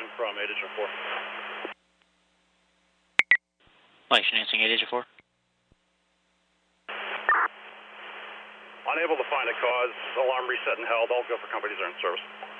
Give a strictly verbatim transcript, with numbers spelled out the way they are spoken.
Station from eight Agent four. Station answering eight Agent four. Unable to find a cause. Alarm reset and held. I'll go for company zero in service.